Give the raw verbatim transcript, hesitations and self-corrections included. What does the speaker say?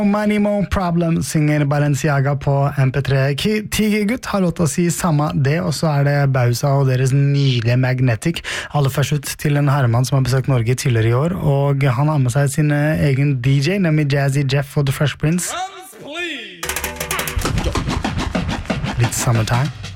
Money Mo Problem synger Balenciaga på M P tre. Tigergutt har låt å si samme det, og så er det Bausa og deres nylige Magnetic. Aller først ut til en herremann som har besøkt Norge tidligere i år, og han har med seg sin egen D J, nemlig Jazzy Jeff og The Fresh Prince. Litt summertime.